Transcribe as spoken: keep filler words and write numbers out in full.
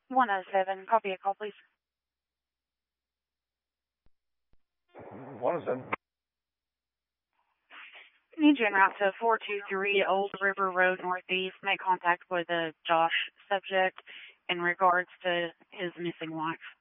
one oh seven, copy a call, please. one oh seven. Need you en route to four two three Old River Road Northeast. Make contact with a Josh subject in regards to his missing wife.